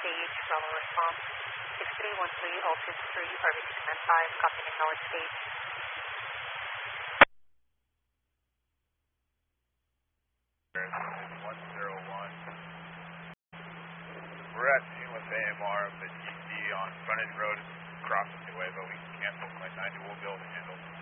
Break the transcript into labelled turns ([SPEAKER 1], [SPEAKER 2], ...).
[SPEAKER 1] stage, Bravo response. 6313, Altice 3, Orbit 5, copy acknowledge stage.
[SPEAKER 2] We're at scene with AMR of the DC on frontage road across the way, but we can cancel flight 90. We'll be able to handle